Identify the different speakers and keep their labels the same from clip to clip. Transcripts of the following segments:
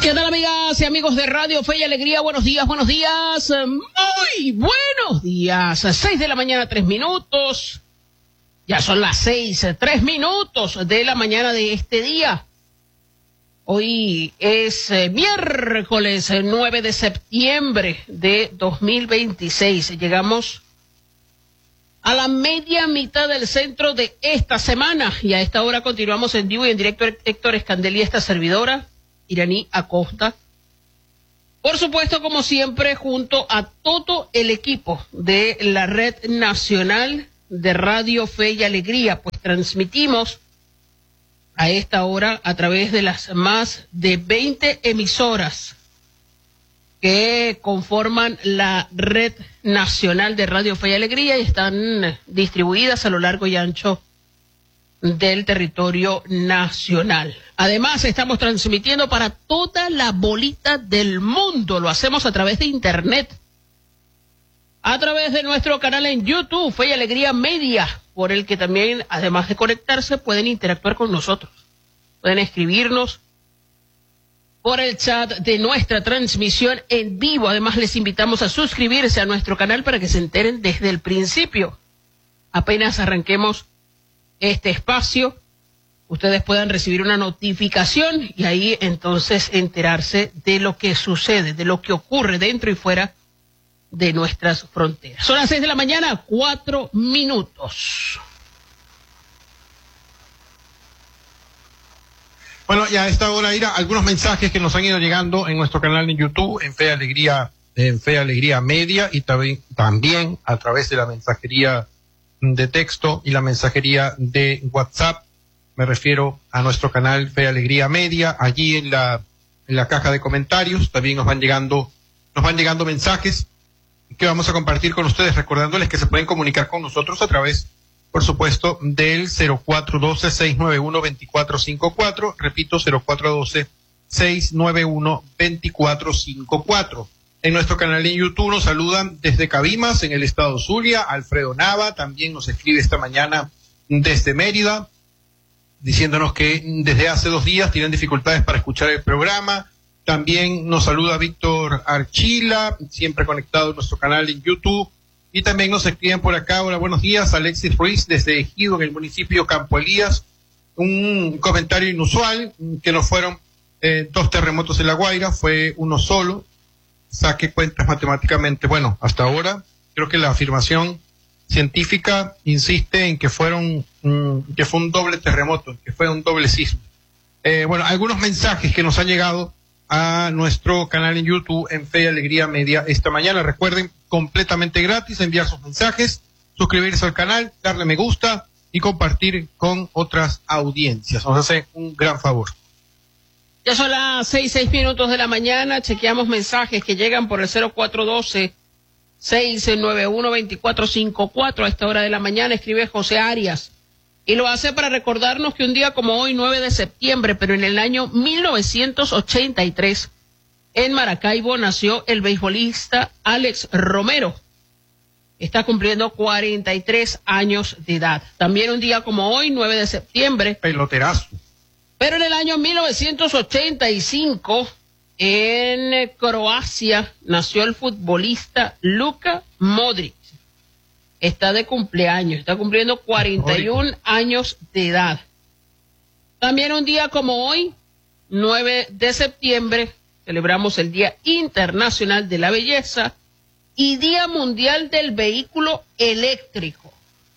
Speaker 1: ¿Qué tal, amigas y amigos de Radio Fe y Alegría? Buenos días, muy buenos días. 6 de la mañana, 3 minutos. Ya son las 6, 3 minutos de la mañana de este día. Hoy es miércoles 9 de septiembre de 2026. Llegamos a la media mitad del centro de esta semana y a esta hora continuamos en vivo y en directo. Héctor Escandel y esta servidora, Iraní Acosta. Por supuesto, como siempre, junto a todo el equipo de la Red Nacional de Radio Fe y Alegría, pues transmitimos a esta hora a través de las más de 20 emisoras que conforman la Red Nacional de Radio Fe y Alegría y están distribuidas a lo largo y ancho del territorio nacional. Además, estamos transmitiendo para toda la bolita del mundo. Lo hacemos a través de Internet, a través de nuestro canal en YouTube, Fe y Alegría Media, por el que también, además de conectarse, pueden interactuar con nosotros. Pueden escribirnos por el chat de nuestra transmisión en vivo. Además, les invitamos a suscribirse a nuestro canal para que se enteren desde el principio. Apenas arranquemos este espacio, ustedes puedan recibir una notificación y ahí entonces enterarse de lo que sucede, de lo que ocurre dentro y fuera de nuestras fronteras. Son las 6 de la mañana, 4 minutos.
Speaker 2: Bueno, ya a esta hora, Ira, algunos mensajes que nos han ido llegando en nuestro canal en YouTube, en Fe Alegría Media, y también a través de la mensajería de texto y la mensajería de WhatsApp. Me refiero a nuestro canal Fe Alegría Media. Allí en la caja de comentarios también nos van llegando mensajes que vamos a compartir con ustedes, recordándoles que se pueden comunicar con nosotros a través, por supuesto, del 0412-691-2454. Repito, 0412-691-2454. En nuestro canal en YouTube nos saludan desde Cabimas, en el estado Zulia, Alfredo Nava. También nos escribe esta mañana desde Mérida, diciéndonos que desde hace 2 días tienen dificultades para escuchar el programa. También nos saluda Víctor Archila, siempre conectado en nuestro canal en YouTube. Y también nos escriben por acá: hola, buenos días, Alexis Ruiz desde Ejido, en el municipio Campo Elías. Un comentario inusual, que no fueron 2 terremotos en La Guaira, fue uno solo. Saque cuentas matemáticamente. Bueno, hasta ahora creo que la afirmación científica insiste en que fue un doble terremoto, que fue un doble sismo. Bueno, algunos mensajes que nos han llegado a nuestro canal en YouTube en Fe y Alegría Media esta mañana. Recuerden, completamente gratis, enviar sus mensajes, suscribirse al canal, darle me gusta y compartir con otras audiencias. Nos hace un gran favor.
Speaker 1: Ya son las 6 minutos de la mañana. Chequeamos mensajes que llegan por el 0412-691-2454. A esta hora de la mañana escribe José Arias y lo hace para recordarnos que un día como hoy, 9 de septiembre, pero en el año 1983, en Maracaibo nació el beisbolista Alex Romero. Está cumpliendo 43 años de edad. También un día como hoy, 9 de septiembre.
Speaker 2: Peloterazo.
Speaker 1: Pero en el año 1985, en Croacia, nació el futbolista Luka Modric. Está de cumpleaños, está cumpliendo 41 años de edad. También un día como hoy, 9 de septiembre, celebramos el Día Internacional de la Belleza y Día Mundial del Vehículo Eléctrico.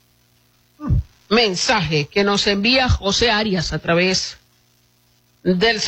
Speaker 1: Mensaje que nos envía José Arias a través del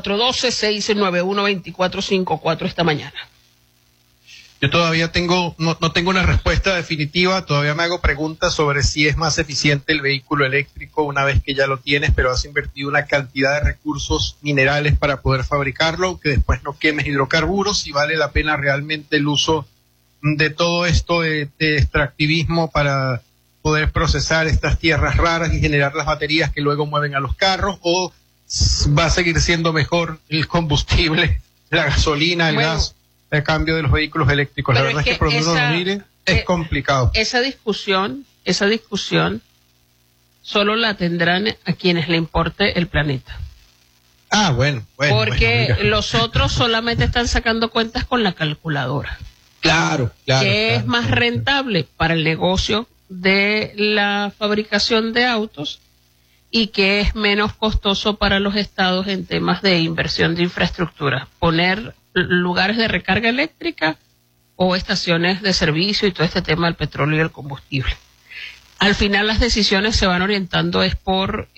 Speaker 1: 0412-691-2454 esta mañana.
Speaker 2: Yo todavía no tengo una respuesta definitiva, todavía me hago preguntas sobre si es más eficiente el vehículo eléctrico una vez que ya lo tienes, pero has invertido una cantidad de recursos minerales para poder fabricarlo, que después no quemes hidrocarburos, si vale la pena realmente el uso de todo esto de extractivismo para poder procesar estas tierras raras y generar las baterías que luego mueven a los carros, o va a seguir siendo mejor el combustible, la gasolina, el gas, el cambio de los vehículos eléctricos. La verdad es que por donde uno lo mire es complicado.
Speaker 1: Esa discusión solo la tendrán a quienes le importe el planeta.
Speaker 2: Bueno.
Speaker 1: Porque los otros solamente están sacando cuentas con la calculadora.
Speaker 2: Claro.
Speaker 1: Que es más rentable para el negocio de la fabricación de autos y que es menos costoso para los estados en temas de inversión de infraestructura. Poner lugares de recarga eléctrica o estaciones de servicio y todo este tema del petróleo y el combustible. Al final las decisiones se van orientando es por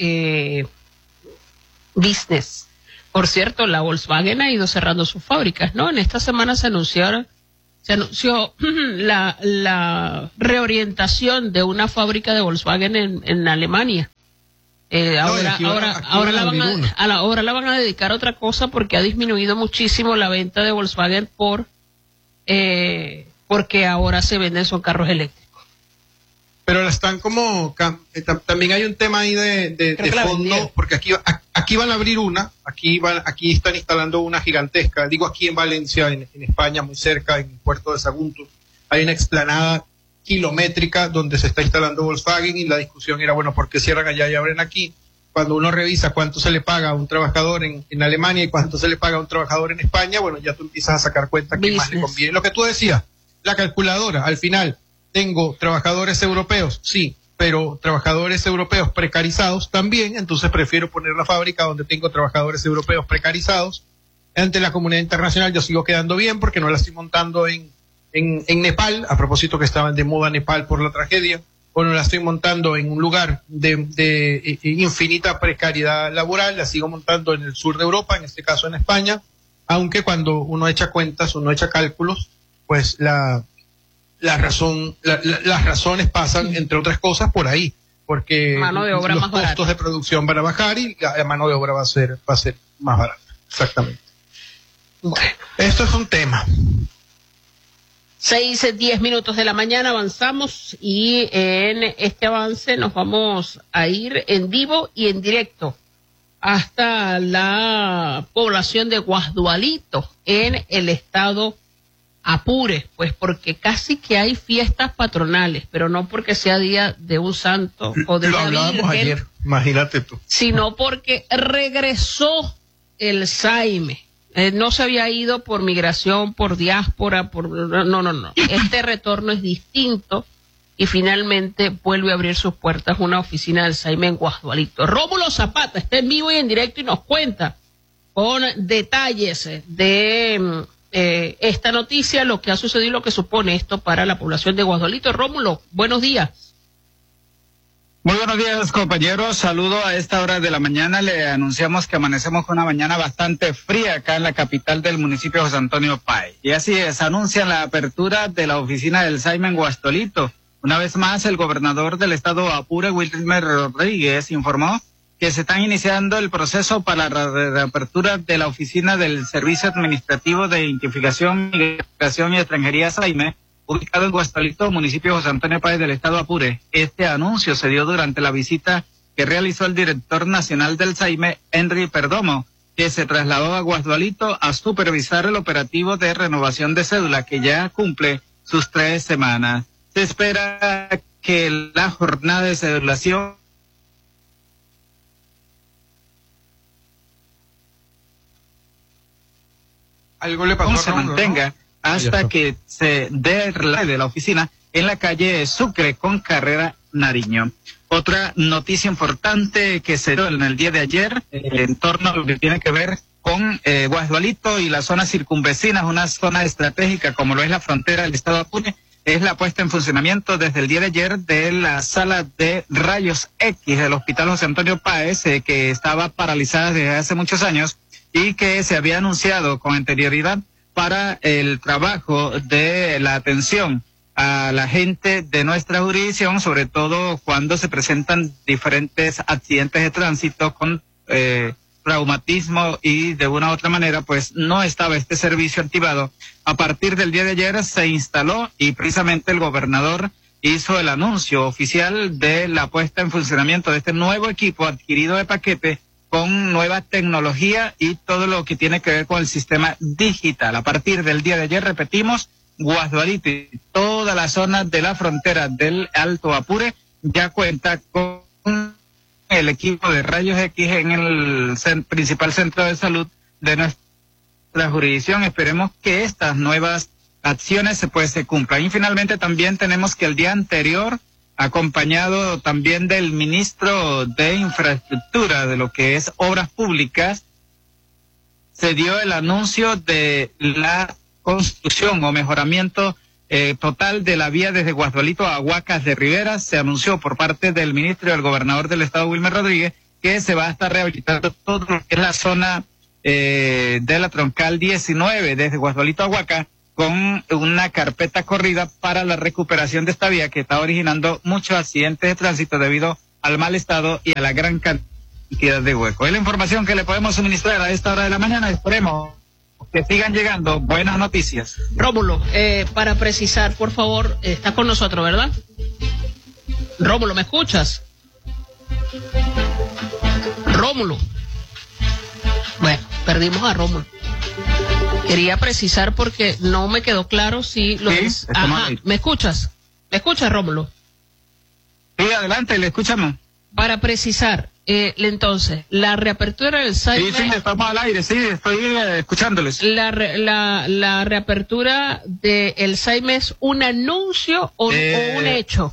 Speaker 1: business. Por cierto, la Volkswagen ha ido cerrando sus fábricas, ¿no? En esta semana se anunció la reorientación de una fábrica de Volkswagen en Alemania. Ahora la van a dedicar a otra cosa porque ha disminuido muchísimo la venta de Volkswagen porque ahora se venden son carros eléctricos.
Speaker 2: Pero la están como también hay un tema ahí de fondo, porque aquí van a abrir una, aquí están instalando una gigantesca, digo aquí en Valencia, en España, muy cerca, en el puerto de Sagunto, hay una explanada kilométrica donde se está instalando Volkswagen y la discusión era, bueno, ¿por qué cierran allá y abren aquí? Cuando uno revisa cuánto se le paga a un trabajador en Alemania y cuánto se le paga a un trabajador en España, bueno, ya tú empiezas a sacar cuenta que más le conviene. Lo que tú decías, la calculadora, al final, tengo trabajadores europeos, sí, pero trabajadores europeos precarizados también, entonces prefiero poner la fábrica donde tengo trabajadores europeos precarizados. Ante la comunidad internacional yo sigo quedando bien porque no la estoy montando en Nepal, a propósito que estaban de moda Nepal por la tragedia, o no la estoy montando en un lugar de infinita precariedad laboral, la sigo montando en el sur de Europa, en este caso en España, aunque cuando uno echa cuentas, uno echa cálculos, pues las razones pasan, entre otras cosas, por ahí, porque
Speaker 1: mano de obra
Speaker 2: los
Speaker 1: más
Speaker 2: costos
Speaker 1: barata
Speaker 2: de producción van a bajar y la mano de obra va a ser más barata. Exactamente.
Speaker 1: Bueno,
Speaker 2: esto es un tema.
Speaker 1: 6:10 de la mañana avanzamos y en este avance nos vamos a ir en vivo y en directo hasta la población de Guasdualito en el estado Apure, pues porque casi que hay fiestas patronales, pero no porque sea día de un santo o de
Speaker 2: Lo
Speaker 1: una
Speaker 2: hablábamos
Speaker 1: virgen,
Speaker 2: ayer, imagínate tú.
Speaker 1: sino porque regresó el Saime. No se había ido por migración, por diáspora, no. Este retorno es distinto y finalmente vuelve a abrir sus puertas una oficina del Saime en Guasdualito. Rómulo Zapata está en vivo y en directo y nos cuenta con detalles de esta noticia, lo que ha sucedido y lo que supone esto para la población de Guasdualito. Rómulo, buenos días.
Speaker 3: Muy buenos días, compañeros. Saludo a esta hora de la mañana. Le anunciamos que amanecemos con una mañana bastante fría acá en la capital del municipio José Antonio Páez. Y así es, anuncian la apertura de la oficina del Saime en Guasdualito. Una vez más, el gobernador del estado Apure, Wilmer Rodríguez, informó que se está iniciando el proceso para la reapertura de la oficina del Servicio Administrativo de Identificación, Migración y Extranjería Saime, ubicado en Guasdualito, municipio José Antonio Páez del estado Apure. Este anuncio se dio durante la visita que realizó el director nacional del Saime, Henry Perdomo, que se trasladó a Guasdualito a supervisar el operativo de renovación de cédula, que ya cumple sus 3 semanas. Se espera que la jornada de cedulación
Speaker 2: Algo le pasó
Speaker 3: se
Speaker 2: a Rómulo,
Speaker 3: mantenga,
Speaker 2: ¿no?
Speaker 3: hasta que se dé de la oficina en la calle Sucre con carrera Nariño. Otra noticia importante que se dio en el día de ayer en torno a lo que tiene que ver con Guasdualito y la zona circunvecina, una zona estratégica como lo es la frontera del estado de Apure, es la puesta en funcionamiento desde el día de ayer de la sala de rayos X del Hospital José Antonio Páez, que estaba paralizada desde hace muchos años y que se había anunciado con anterioridad para el trabajo de la atención a la gente de nuestra jurisdicción, sobre todo cuando se presentan diferentes accidentes de tránsito con traumatismo y de una u otra manera pues no estaba este servicio activado. A partir del día de ayer se instaló y precisamente el gobernador hizo el anuncio oficial de la puesta en funcionamiento de este nuevo equipo adquirido de paquete con nueva tecnología y todo lo que tiene que ver con el sistema digital. A partir del día de ayer, repetimos, Guasdualito y toda la zona de la frontera del Alto Apure ya cuenta con el equipo de rayos X en el principal centro de salud de nuestra jurisdicción. Esperemos que estas nuevas acciones se cumplan. Y finalmente también tenemos que el día anterior, acompañado también del ministro de Infraestructura, de lo que es Obras Públicas, se dio el anuncio de la construcción o mejoramiento total de la vía desde Guasdualito a Huacas de Rivera. Se anunció por parte del ministro y del gobernador del estado, Wilmer Rodríguez, que se va a estar rehabilitando todo lo que es la zona de la troncal 19 desde Guasdualito a Huacas, con una carpeta corrida para la recuperación de esta vía que está originando muchos accidentes de tránsito debido al mal estado y a la gran cantidad de huecos. Es la información que le podemos suministrar a esta hora de la mañana. Esperemos que sigan llegando buenas noticias.
Speaker 1: Rómulo, para precisar, por favor, está con nosotros, ¿verdad? Rómulo, ¿me escuchas? Rómulo. Bueno, perdimos a Rómulo. Quería precisar porque no me quedó claro si lo es. Ajá, ¿me escuchas? ¿Me escuchas, Rómulo?
Speaker 3: Sí, adelante, le escuchamos.
Speaker 1: Para precisar, entonces, la reapertura del SAIME...
Speaker 3: Sí, estamos al aire, sí, estoy escuchándoles.
Speaker 1: La reapertura del SAIME es un anuncio o un hecho.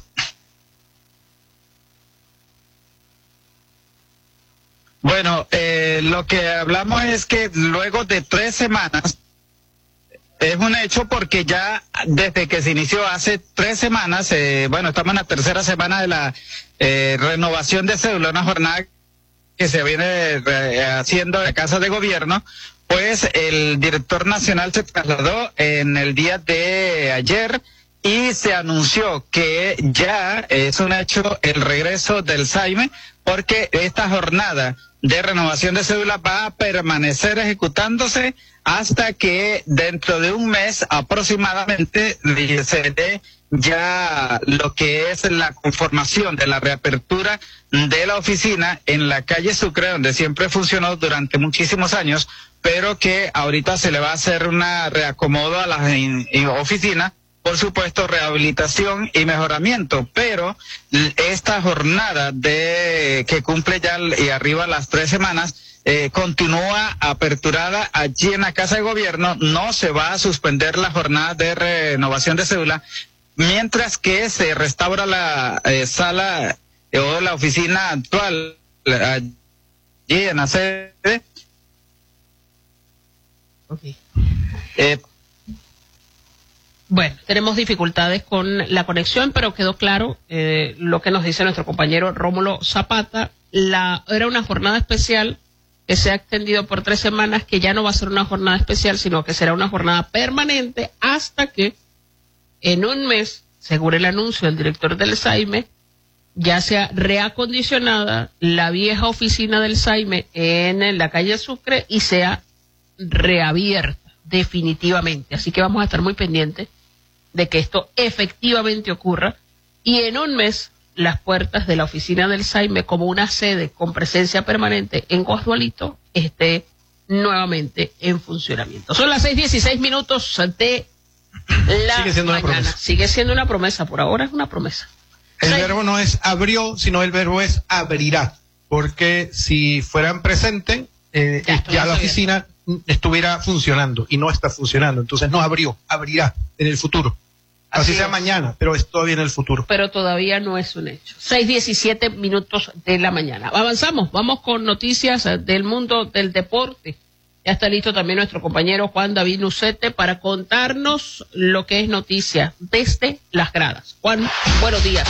Speaker 3: Bueno, lo que hablamos es que luego de 3 semanas, es un hecho porque ya desde que se inició hace 3 semanas, bueno, estamos en la tercera semana de la renovación de cédula, una jornada que se viene haciendo en la Casa de Gobierno, pues el director nacional se trasladó en el día de ayer y se anunció que ya es un hecho el regreso del SAIME, porque esta jornada de renovación de cédula va a permanecer ejecutándose hasta que dentro de un mes aproximadamente se dé ya lo que es la conformación de la reapertura de la oficina en la calle Sucre, donde siempre funcionó durante muchísimos años, pero que ahorita se le va a hacer una reacomodo a la oficina, por supuesto rehabilitación y mejoramiento, pero esta jornada que cumple ya y arriba las 3 semanas, continúa aperturada allí en la Casa de Gobierno. No se va a suspender la jornada de renovación de cédula, mientras que se restaura la sala o la oficina actual allí en la sede.
Speaker 1: Okay. Bueno, tenemos dificultades con la conexión, pero quedó claro lo que nos dice nuestro compañero Rómulo Zapata. Era una jornada especial que se ha extendido por 3 semanas, que ya no va a ser una jornada especial, sino que será una jornada permanente hasta que en un mes, según el anuncio del director del SAIME, ya sea reacondicionada la vieja oficina del SAIME en la calle Sucre y sea reabierta definitivamente. Así que vamos a estar muy pendientes de que esto efectivamente ocurra y en un mes las puertas de la oficina del SAIME como una sede con presencia permanente en Guasdualito esté nuevamente en funcionamiento. Son las 6:16 de la
Speaker 2: Sigue siendo
Speaker 1: mañana.
Speaker 2: Una promesa.
Speaker 1: Sigue siendo una promesa, por ahora es una promesa.
Speaker 2: El verbo no es abrió, sino el verbo es abrirá, porque si fueran presentes, ya la oficina estuviera funcionando y no está funcionando, entonces no abrió, abrirá en el futuro. Así sea mañana, pero es todavía en el futuro.
Speaker 1: Pero todavía no es un hecho. 6:17 de la mañana. Avanzamos, vamos con noticias del mundo del deporte. Ya está listo también nuestro compañero Juan David Lucete para contarnos lo que es noticia desde las gradas. Juan, buenos días.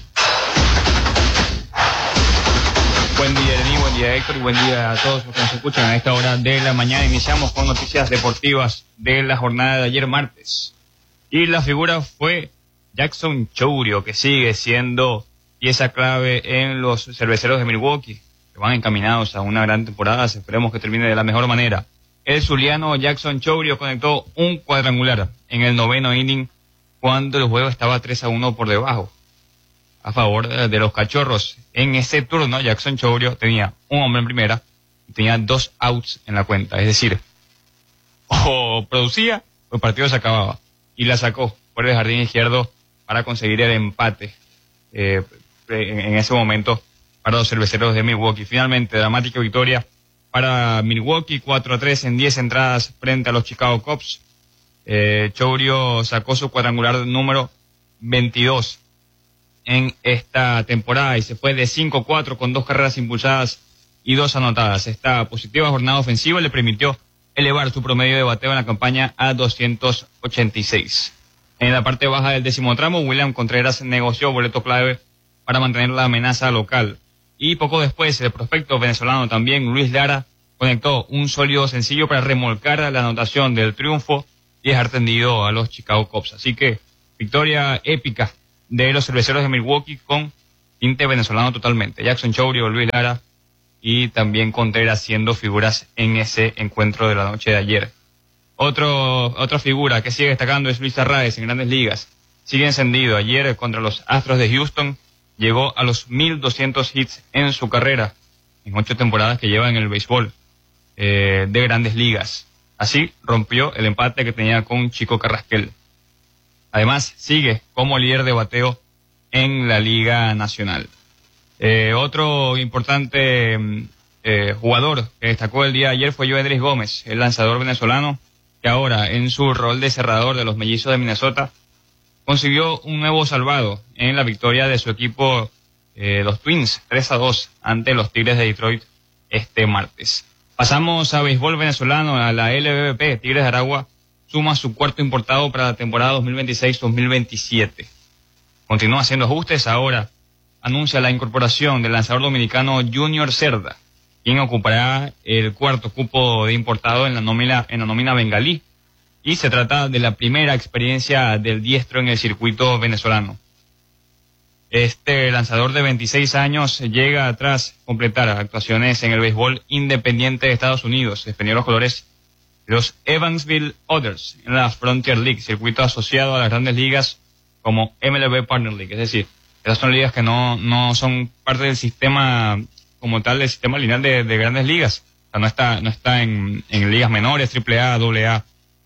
Speaker 4: Buen día, Denis, buen día, Héctor, y buen día a todos los que nos escuchan a esta hora de la mañana. Iniciamos con noticias deportivas de la jornada de ayer martes. Y la figura fue Jackson Chourio, que sigue siendo pieza clave en los cerveceros de Milwaukee, que van encaminados a una gran temporada. Esperemos que termine de la mejor manera. El zuliano Jackson Chourio conectó un cuadrangular en el 9º inning cuando el juego estaba 3-1 por debajo, a favor de los Cachorros. En ese turno, Jackson Chourio tenía un hombre en primera y tenía 2 outs en la cuenta. Es decir, o producía o el partido se acababa. Y la sacó por el jardín izquierdo para conseguir el empate en ese momento para los cerveceros de Milwaukee. Finalmente, dramática victoria para Milwaukee, 4-3 en 10 entradas frente a los Chicago Cubs. Chourio sacó su cuadrangular número 22 en esta temporada y se fue de 5-4 con 2 carreras impulsadas y 2 anotadas. Esta positiva jornada ofensiva le permitió elevar su promedio de bateo en la campaña a 286. En la parte baja del 10º tramo, William Contreras negoció boleto clave para mantener la amenaza local. Y poco después, el prospecto venezolano también, Luis Lara, conectó un sólido sencillo para remolcar la anotación del triunfo y dejar tendido a los Chicago Cubs. Así que, victoria épica de los cerveceros de Milwaukee con tinte venezolano totalmente. Jackson Chourio, Luis Lara y también Contreras siendo figuras en ese encuentro de la noche de ayer. Otra figura que sigue destacando es Luis Arraez en Grandes Ligas. Sigue encendido. Ayer contra los Astros de Houston llegó a los 1,200 hits en su carrera, en 8 temporadas que lleva en el béisbol de Grandes Ligas. Así rompió el empate que tenía con Chico Carrasquel. Además, sigue como líder de bateo en la Liga Nacional. Otro importante jugador que destacó el día de ayer fue Yoendris Gómez, el lanzador venezolano, que ahora en su rol de cerrador de los Mellizos de Minnesota consiguió un nuevo salvado en la victoria de su equipo, los Twins, 3-2 ante los Tigres de Detroit este martes. Pasamos a béisbol venezolano, a la LVP. Tigres de Aragua suma su cuarto importado para la temporada 2026-2027. Continúa haciendo ajustes. Ahora anuncia la incorporación del lanzador dominicano Junior Cerda, quien ocupará el cuarto cupo de importado en la nómina bengalí. Y se trata de la primera experiencia del diestro en el circuito venezolano. Este lanzador de 26 años llega tras completar actuaciones en el béisbol independiente de Estados Unidos. Defendió los colores de los Evansville Others en la Frontier League, circuito asociado a las Grandes Ligas como MLB Partner League. Es decir, esas son ligas que no son parte del sistema como tal, del sistema lineal de Grandes Ligas. O sea, no está en ligas menores, AAA, AA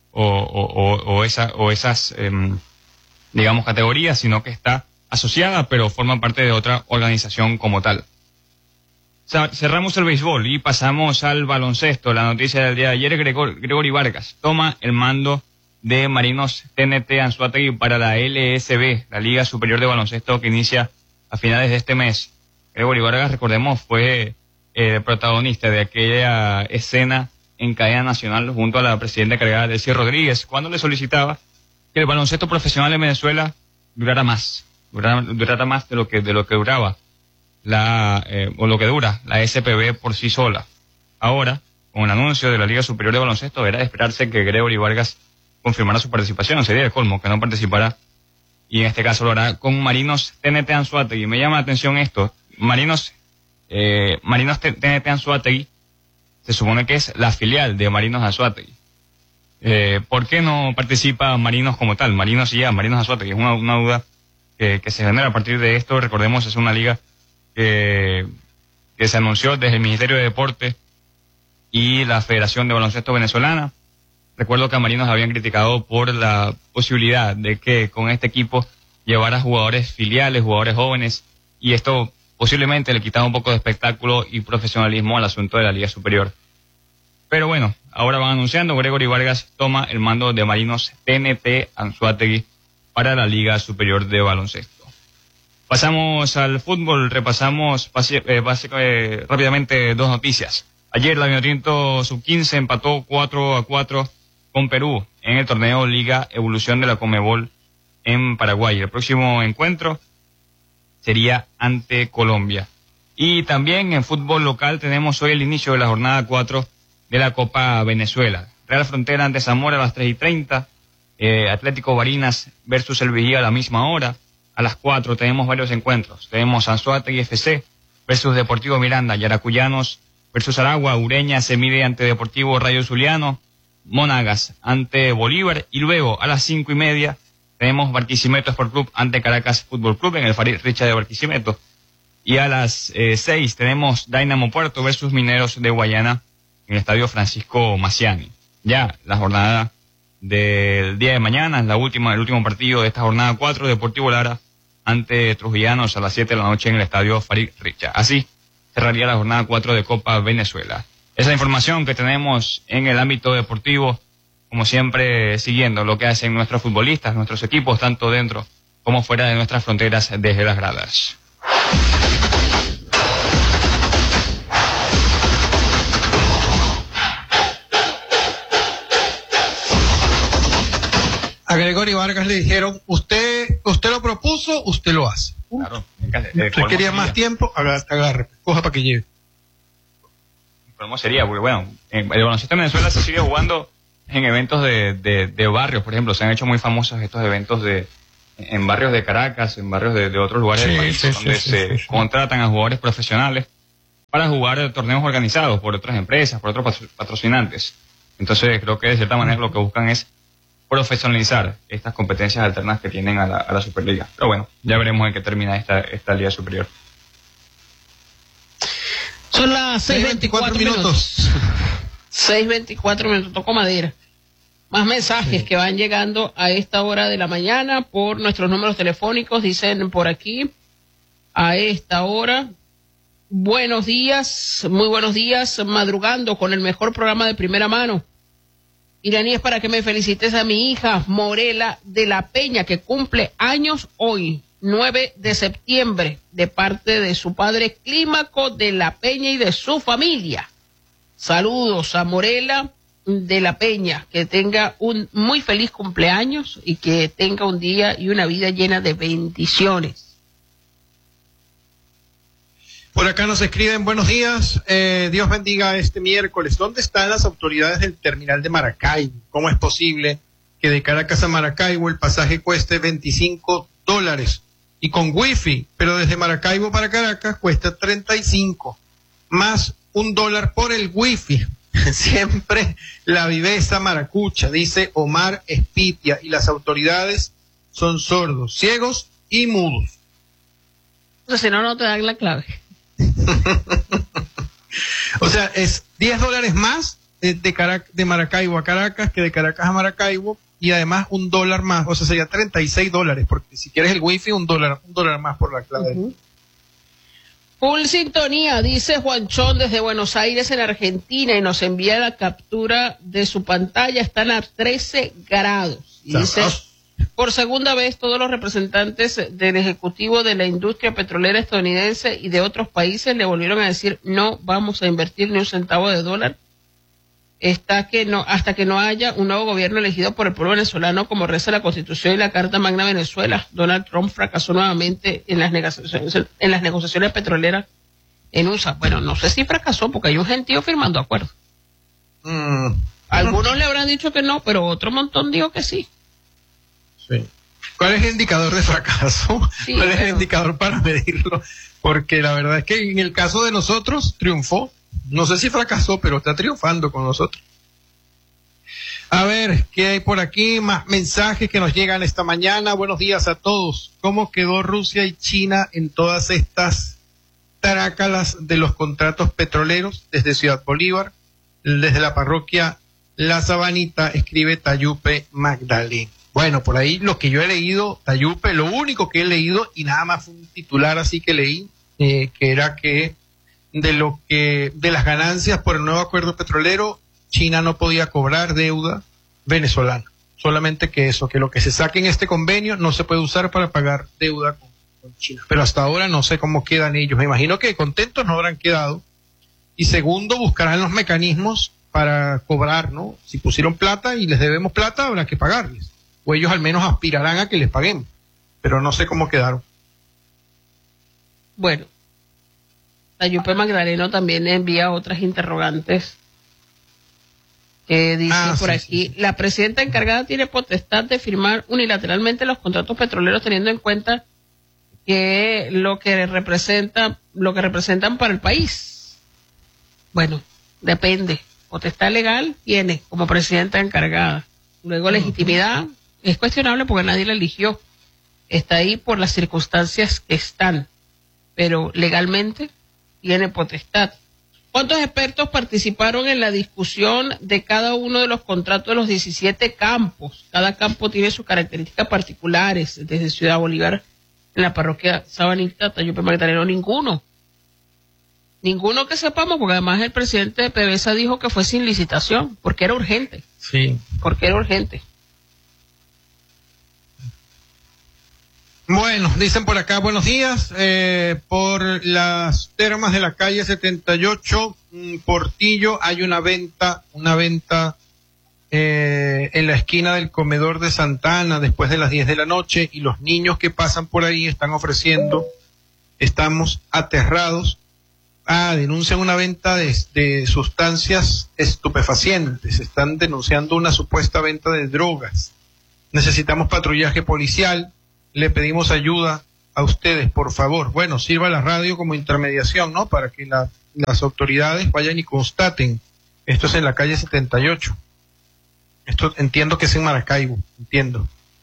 Speaker 4: o esas digamos categorías, sino que está asociada, pero forma parte de otra organización como tal. Cerramos el béisbol y pasamos al baloncesto. La noticia del día de ayer, Gregory Vargas toma el mando de Marinos TNT Anzoátegui para la LSB, la Liga Superior de Baloncesto, que inicia a finales de este mes. Gregory Vargas, recordemos, fue el protagonista de aquella escena en cadena nacional junto a la presidenta cargada Delcy Rodríguez, cuando le solicitaba que el baloncesto profesional en Venezuela durara más de lo que duraba o lo que dura la SPB por sí sola. Ahora, con el anuncio de la Liga Superior de Baloncesto, era de esperarse que Gregory Vargas confirmara su participación. Sería el colmo que no participara, y en este caso lo hará con Marinos TNT Anzoátegui. Me llama la atención esto. Marinos TNT Anzoátegui se supone que es la filial de Marinos Anzoátegui. ¿Por qué no participa Marinos como tal? Marinos Anzoátegui. Es una duda que se genera a partir de esto. Recordemos, es una liga que se anunció desde el Ministerio de Deporte y la Federación de Baloncesto Venezolana. Recuerdo que a Marinos habían criticado por la posibilidad de que con este equipo llevara jugadores filiales, jugadores jóvenes, y esto posiblemente le quitaba un poco de espectáculo y profesionalismo al asunto de la Liga Superior. Pero bueno, ahora van anunciando, Gregory Vargas toma el mando de Marinos TNT Anzoátegui para la Liga Superior de Baloncesto. Pasamos al fútbol, repasamos rápidamente dos noticias. Ayer la Vinotinto Sub-15 empató 4-4 con Perú en el torneo Liga Evolución de la Conmebol en Paraguay. El próximo encuentro sería ante Colombia. Y también en fútbol local tenemos hoy el inicio de la jornada 4 de la Copa Venezuela. Real Frontera ante Zamora a las 3:30, Atlético Barinas versus el Vigía a la misma hora. A las 4 tenemos varios encuentros. Tenemos Anzoátegui FC versus Deportivo Miranda, Yaracuyanos versus Aragua, Ureña se mide ante Deportivo Rayo Zuliano, Monagas ante Bolívar, y luego a las 5:30 tenemos Barquisimeto Sport Club ante Caracas Fútbol Club en el Farid Richa de Barquisimeto. Y a las 6 tenemos Dynamo Puerto versus Mineros de Guayana en el Estadio Francisco Maciani. Ya la jornada del día de mañana, el último partido de esta jornada 4, Deportivo Lara ante Trujillanos a las 7 de la noche en el Estadio Farid Richa. Así cerraría la jornada 4 de Copa Venezuela. Esa información que tenemos en el ámbito deportivo, como siempre siguiendo lo que hacen nuestros futbolistas, nuestros equipos, tanto dentro como fuera de nuestras fronteras desde las gradas.
Speaker 2: A Gregorio Vargas le dijeron, usted lo propuso, usted lo hace.
Speaker 4: Claro,
Speaker 2: usted quería más tiempo, agarre, coja para que lleve.
Speaker 4: ¿Cómo sería? Porque bueno, el baloncesto en Venezuela se sigue jugando en eventos de barrios, por ejemplo. Se han hecho muy famosos estos eventos en barrios de Caracas, en barrios de otros lugares del país, donde se contratan a jugadores profesionales para jugar torneos organizados por otras empresas, por otros patrocinantes. Entonces creo que de cierta manera lo que buscan es profesionalizar estas competencias alternas que tienen a la Superliga. Pero bueno, ya veremos en qué termina esta Liga Superior.
Speaker 1: Son las 6:24 minutos. 6:24 minutos, toco madera. Más mensajes que van llegando a esta hora de la mañana por nuestros números telefónicos. Dicen por aquí, a esta hora, buenos días, muy buenos días, madrugando con el mejor programa de primera mano. Iraní, es para que me felicites a mi hija Morela de la Peña, que cumple años hoy, 9 de septiembre, de parte de su padre Clímaco de la Peña y de su familia. Saludos a Morela de la Peña, que tenga un muy feliz cumpleaños y que tenga un día y una vida llena de bendiciones.
Speaker 2: Por acá nos escriben, buenos días, Dios bendiga este miércoles. ¿Dónde están las autoridades del terminal de Maracaibo? ¿Cómo es posible que de Caracas a Maracaibo el pasaje cueste $25 y con wifi, pero desde Maracaibo para Caracas cuesta 35, más $1 por el wifi? Siempre la viveza maracucha, dice Omar Espitia, y las autoridades son sordos, ciegos y mudos.
Speaker 1: Entonces, si no, no te dan la clave.
Speaker 2: O sea, es $10 más de Maracaibo a Caracas que de Caracas a Maracaibo, y además $1 más, o sea, sería $36, porque si quieres el wifi, $1 más por la clave.
Speaker 1: Full sintonía, dice Juanchón desde Buenos Aires en Argentina, y nos envía la captura de su pantalla. Están a 13 grados. Y dice, por segunda vez todos los representantes del Ejecutivo de la industria petrolera estadounidense y de otros países le volvieron a decir, no vamos a invertir ni un centavo de dólar hasta que no haya un nuevo gobierno elegido por el pueblo venezolano, como reza la Constitución y la Carta Magna de Venezuela. Donald Trump fracasó nuevamente en las negociaciones petroleras en USA. Bueno, no sé si fracasó, porque hay un gentío firmando acuerdos. Algunos le habrán dicho que no, pero otro montón dijo que sí.
Speaker 2: Sí. ¿Cuál es el indicador de fracaso? Sí, ¿cuál es el indicador para medirlo? Porque la verdad es que en el caso de nosotros triunfó. No sé si fracasó, pero está triunfando con nosotros. A ver, ¿qué hay por aquí? Más mensajes que nos llegan esta mañana. Buenos días a todos. ¿Cómo quedó Rusia y China en todas estas trácalas de los contratos petroleros? Desde Ciudad Bolívar, desde la parroquia La Sabanita, escribe Tayupe Magdalena. Bueno, por ahí lo que yo he leído, Tayupe, lo único que he leído, y nada más fue un titular así que leí, que era que de las ganancias por el nuevo acuerdo petrolero, China no podía cobrar deuda venezolana. Solamente que eso, que lo que se saque en este convenio no se puede usar para pagar deuda con China. Pero hasta ahora no sé cómo quedan ellos. Me imagino que contentos no habrán quedado. Y segundo, buscarán los mecanismos para cobrar, ¿no? Si pusieron plata y les debemos plata, habrá que pagarles. O ellos al menos aspirarán a que les paguemos. Pero no sé cómo quedaron.
Speaker 1: Bueno. Tayupe Magdaleno también envía otras interrogantes. Dice por aquí, sí. La presidenta encargada tiene potestad de firmar unilateralmente los contratos petroleros, teniendo en cuenta que lo que representan para el país. Bueno, depende. Potestad legal tiene como presidenta encargada. Luego legitimidad es cuestionable porque nadie la eligió. Está ahí por las circunstancias que están. Pero legalmente tiene potestad. ¿Cuántos expertos participaron en la discusión de cada uno de los contratos de los 17 campos? Cada campo tiene sus características particulares. Desde Ciudad Bolívar, en la parroquia Sabanita, Tayupe Magdaleno, ninguno. Ninguno que sepamos, porque además el presidente de PDVSA dijo que fue sin licitación, porque era urgente.
Speaker 2: Sí.
Speaker 1: Porque era urgente.
Speaker 2: Bueno, dicen por acá, buenos días, por las termas de la calle 78, Portillo, hay una venta en la esquina del comedor de Santa Ana después de las 10 de la noche, y los niños que pasan por ahí están ofreciendo, estamos aterrados, denuncian una venta de sustancias estupefacientes, están denunciando una supuesta venta de drogas. Necesitamos patrullaje policial, le pedimos ayuda a ustedes, por favor. Bueno, sirva la radio como intermediación, ¿no? Para que las autoridades vayan y constaten. Esto es en la calle 78. Esto entiendo que es en Maracaibo, entiendo.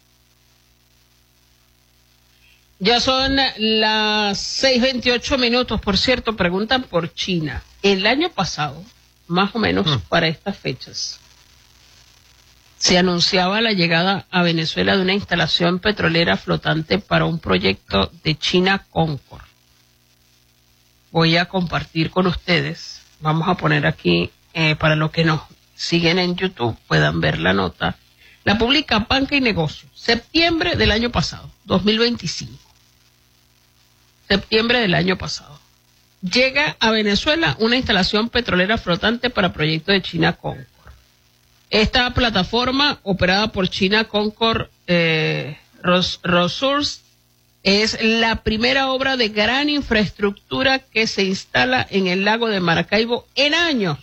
Speaker 1: Ya son las 6:28 minutos. Por cierto, preguntan por China. El año pasado, más o menos para estas fechas, se anunciaba la llegada a Venezuela de una instalación petrolera flotante para un proyecto de China Concord. Voy a compartir con ustedes. Vamos a poner aquí, para los que nos siguen en YouTube, puedan ver la nota. La publica Banca y Negocio, septiembre del año pasado, 2025. Septiembre del año pasado. Llega a Venezuela una instalación petrolera flotante para proyecto de China Concord. Esta plataforma, operada por China Concord Resources, es la primera obra de gran infraestructura que se instala en el lago de Maracaibo en años.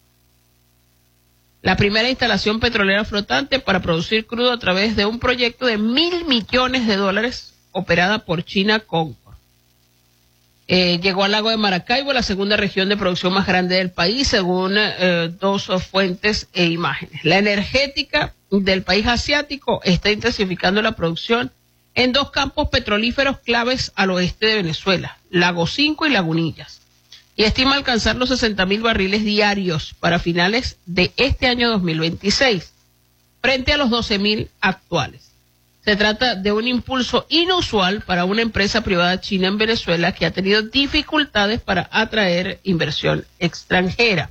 Speaker 1: La primera instalación petrolera flotante para producir crudo a través de un proyecto de $1.000 millones operada por China Concord. Llegó al lago de Maracaibo, la segunda región de producción más grande del país, según dos fuentes e imágenes. La energética del país asiático está intensificando la producción en dos campos petrolíferos claves al oeste de Venezuela, Lago 5 y Lagunillas, y estima alcanzar los 60.000 barriles diarios para finales de este año 2026, frente a los 12.000 actuales. Se trata de un impulso inusual para una empresa privada china en Venezuela que ha tenido dificultades para atraer inversión extranjera.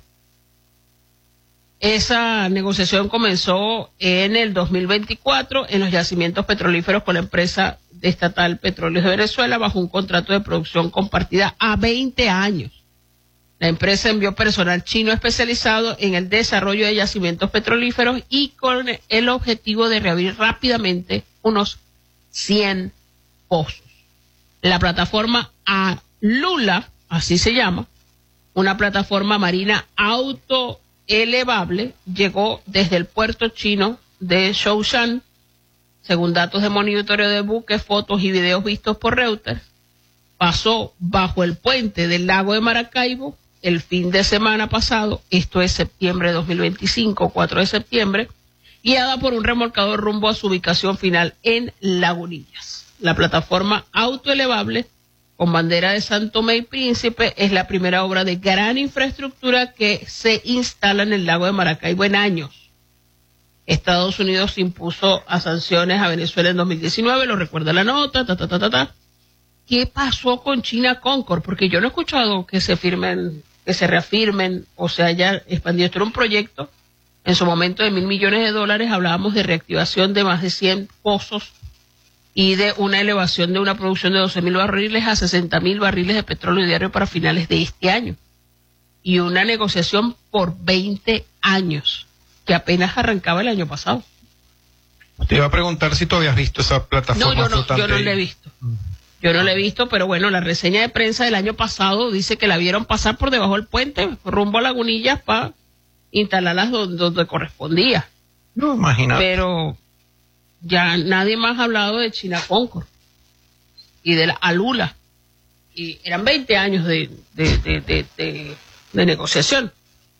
Speaker 1: Esa negociación comenzó en el 2024 en los yacimientos petrolíferos con la empresa estatal Petróleos de Venezuela bajo un contrato de producción compartida a 20 años. La empresa envió personal chino especializado en el desarrollo de yacimientos petrolíferos y con el objetivo de reabrir rápidamente unos 100 pozos. La plataforma Alula, así se llama, una plataforma marina autoelevable, llegó desde el puerto chino de Zhoushan, según datos de monitoreo de buques, fotos y videos vistos por Reuters. Pasó bajo el puente del lago de Maracaibo el fin de semana pasado, esto es septiembre de 2025, 4 de septiembre, guiada por un remolcador rumbo a su ubicación final en Lagunillas. La plataforma autoelevable con bandera de San Tomé y Príncipe es la primera obra de gran infraestructura que se instala en el lago de Maracaibo en años. Estados Unidos impuso a sanciones a Venezuela en 2019, lo recuerda la nota, ¿Qué pasó con China Concord? Porque yo no he escuchado que se firmen, que se reafirmen o se haya expandido. Esto era un proyecto, en su momento, de $1.000 millones. Hablábamos de reactivación de más de 100 pozos y de una elevación de una producción de 12.000 barriles a 60.000 barriles de petróleo diario para finales de este año. Y una negociación por 20 años, que apenas arrancaba el año pasado.
Speaker 2: Te iba a preguntar si tú habías visto esa plataforma flotante.
Speaker 1: Yo no la he visto. Yo no la he visto, pero bueno, la reseña de prensa del año pasado dice que la vieron pasar por debajo del puente, rumbo a Lagunillas, para instalarlas donde correspondía.
Speaker 2: No, imagínate.
Speaker 1: Pero ya nadie más ha hablado de China Concord y de la Alula. Y eran 20 años de negociación.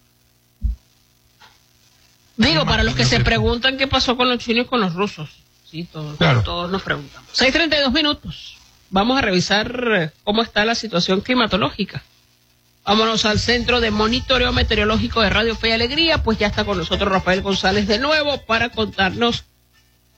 Speaker 1: Digo, para los que se preguntan qué pasó con los chinos y con los rusos. Sí, todos nos preguntamos. 6:32 minutos. Vamos a revisar cómo está la situación climatológica. Vámonos al Centro de Monitoreo Meteorológico de Radio Fe y Alegría, pues ya está con nosotros Rafael González de nuevo para contarnos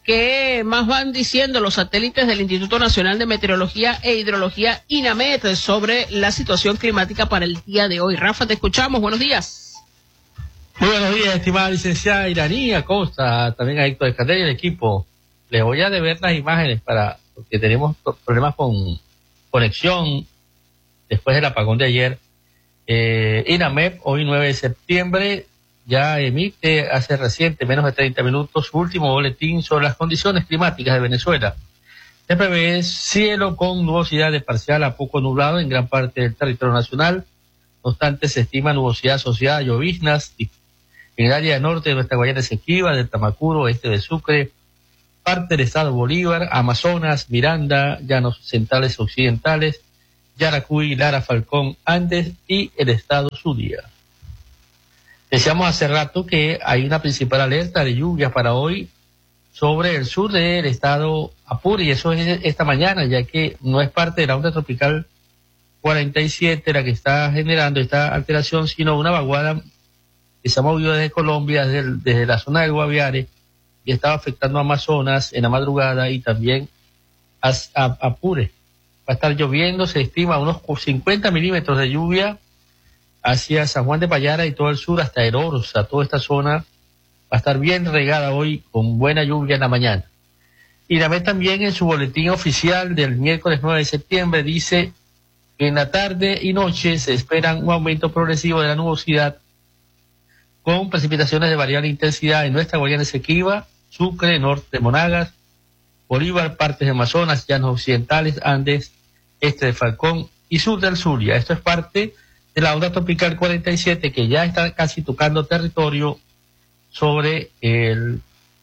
Speaker 1: ¿qué más van diciendo los satélites del Instituto Nacional de Meteorología e Hidrología, INAMET, sobre la situación climática para el día de hoy? Rafa, te escuchamos. Buenos días.
Speaker 5: Muy buenos días, estimada licenciada Iraní Acosta, también a Héctor Escandel y el equipo. Les voy a deber las imágenes porque tenemos problemas con conexión después del apagón de ayer. INAMET, hoy 9 de septiembre, ya emite hace reciente, menos de 30 minutos, su último boletín sobre las condiciones climáticas de Venezuela. Se prevé cielo con nubosidad de parcial a poco nublado en gran parte del territorio nacional. No obstante, se estima nubosidad asociada a lloviznas en el área norte de nuestra Guayana Esequiba, del Tamacuro, oeste de Sucre, parte del estado Bolívar, Amazonas, Miranda, Llanos Centrales Occidentales, Yaracuy, Lara, Falcón, Andes y el estado Zulia. Decíamos hace rato que hay una principal alerta de lluvias para hoy sobre el sur del estado Apure, y eso es esta mañana, ya que no es parte de la onda tropical 47 la que está generando esta alteración, sino una vaguada que se ha movido desde Colombia, desde la zona del Guaviare, y estaba afectando a Amazonas en la madrugada y también a Apure. Va a estar lloviendo, se estima unos 50 milímetros de lluvia hacia San Juan de Payara y todo el sur hasta Herorza. Toda esta zona va a estar bien regada hoy con buena lluvia en la mañana. Y la vez también en su boletín oficial del miércoles 9 de septiembre dice que en la tarde y noche se esperan un aumento progresivo de la nubosidad con precipitaciones de variable intensidad en nuestra Guayana Esequiba, Sucre, norte de Monagas, Bolívar, partes de Amazonas, Llanos Occidentales, Andes, este de Falcón y sur del Zulia. Esto es parte de la onda tropical 47 que ya está casi tocando territorio sobre el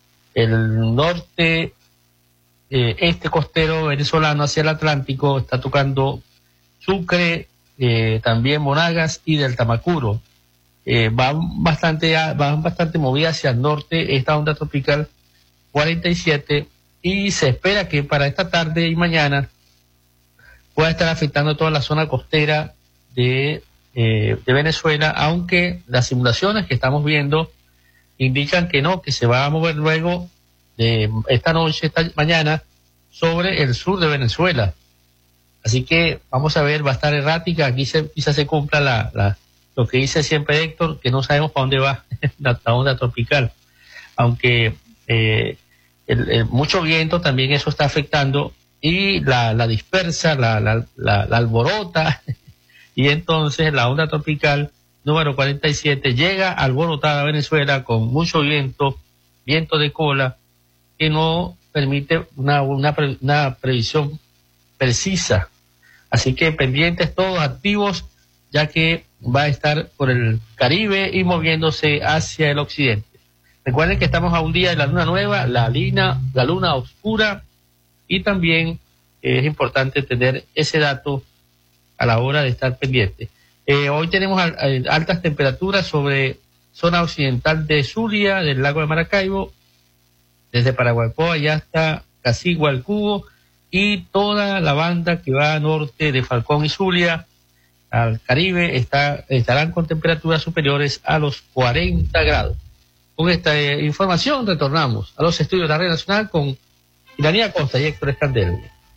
Speaker 5: norte este costero venezolano hacia el Atlántico. Está tocando Sucre, también Monagas y del Tamacuro. Van bastante movidas hacia el norte esta onda tropical 47, y se espera que para esta tarde y mañana pueda estar afectando toda la zona costera de Venezuela, aunque las simulaciones que estamos viendo indican que no, que se va a mover luego de esta noche, esta mañana, sobre el sur de Venezuela. Así que vamos a ver, va a estar errática. Aquí quizás se cumpla lo que dice siempre Héctor, que no sabemos para dónde va la onda tropical, aunque mucho viento también eso está afectando, y la dispersa, la alborota, y entonces la onda tropical número 47 llega alborotada a Venezuela con mucho viento de cola, que no permite una previsión precisa. Así que pendientes todos, activos, ya que va a estar por el Caribe y moviéndose hacia el occidente. Recuerden que estamos a un día de la luna nueva, la luna oscura, y también es importante tener ese dato a la hora de estar pendiente. Hoy tenemos altas temperaturas sobre zona occidental de Zulia, del lago de Maracaibo, desde Paraguaypoa y hasta Casigua, el Cubo, y toda la banda que va a norte de Falcón y Zulia al Caribe estarán con temperaturas superiores a los 40 grados. Con esta información retornamos a los estudios de la Red Nacional con Iraní Acosta y Héctor Escandel.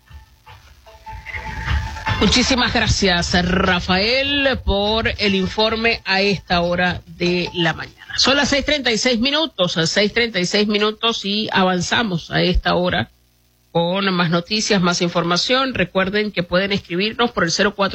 Speaker 1: Muchísimas gracias, Rafael, por el informe a esta hora de la mañana. Son las 6:36 minutos y avanzamos a esta hora con más noticias, más información. Recuerden que pueden escribirnos por el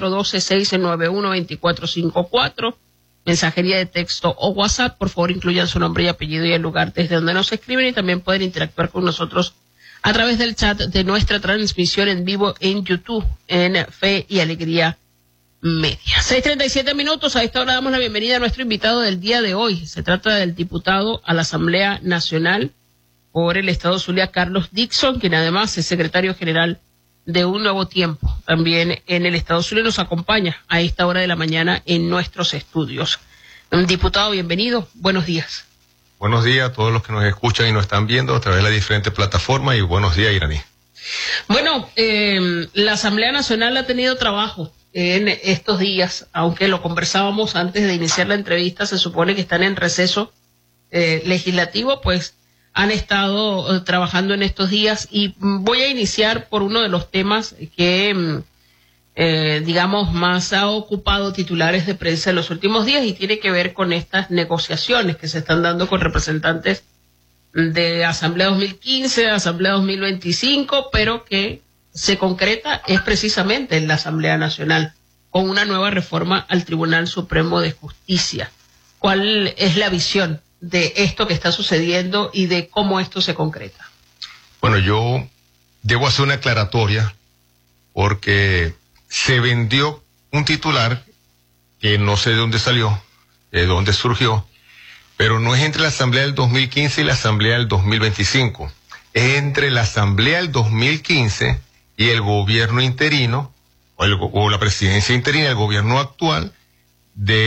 Speaker 1: 0412-691-2454, mensajería de texto o WhatsApp. Por favor, incluyan su nombre y apellido y el lugar desde donde nos escriben, y también pueden interactuar con nosotros a través del chat de nuestra transmisión en vivo en YouTube, en Fe y Alegría Media. 6:37 minutos, a esta hora damos la bienvenida a nuestro invitado del día de hoy. Se trata del diputado a la Asamblea Nacional por el Estado Zulia, Carlos Dixon, quien además es secretario general de Un Nuevo Tiempo, también en el Estado Zulia, nos acompaña a esta hora de la mañana en nuestros estudios. Diputado, bienvenido, buenos días.
Speaker 6: Buenos días a todos los que nos escuchan y nos están viendo a través de las diferentes plataformas, y buenos días, Iraní.
Speaker 1: Bueno, la Asamblea Nacional ha tenido trabajo en estos días, aunque lo conversábamos antes de iniciar la entrevista. Se supone que están en receso legislativo, pues han estado trabajando en estos días, y voy a iniciar por uno de los temas que digamos más ha ocupado titulares de prensa en los últimos días, y tiene que ver con estas negociaciones que se están dando con representantes de Asamblea 2015, Asamblea 2025, pero que se concreta es precisamente en la Asamblea Nacional con una nueva reforma al Tribunal Supremo de Justicia. ¿Cuál es la visión de esto que está sucediendo y de cómo esto se concreta?
Speaker 6: Bueno, yo debo hacer una aclaratoria porque se vendió un titular que no sé de dónde salió, de dónde surgió, pero no es entre la Asamblea del 2015 y la Asamblea del 2025. Es entre la Asamblea del 2015 y el gobierno interino, o la presidencia interina, el gobierno actual, de